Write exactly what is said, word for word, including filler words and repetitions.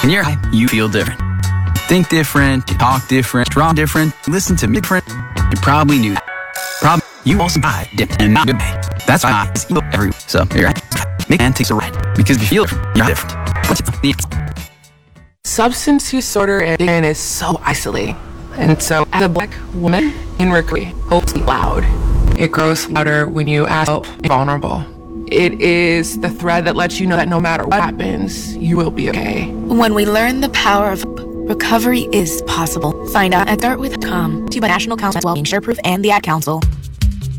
When you're high, you feel different. Think different, talk different, draw different, listen to different. You probably knew that. Probably you also buy different and not good way. That's why I see everywhere. So you're right. Make man takes a ride because if you feel different, you're different. Substance use disorder addiction is so isolating. And so as a black woman in recovery, hope is loud. It grows louder when you ask help and vulnerable. It is the thread that lets you know that no matter what happens, you will be okay. When we learn the power of hope, recovery is possible. Find out at start with dot com. To by National Council on Wellbeing, ShareProof, and the Ad Council.